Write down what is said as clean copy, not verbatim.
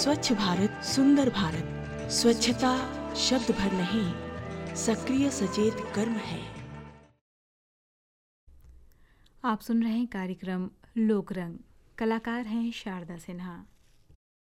स्वच्छ भारत सुंदर भारत। स्वच्छता शब्द भर नहीं, सक्रिय सचेत कर्म है। आप सुन रहे हैं कार्यक्रम लोक रंग। कलाकार हैं शारदा सिन्हा।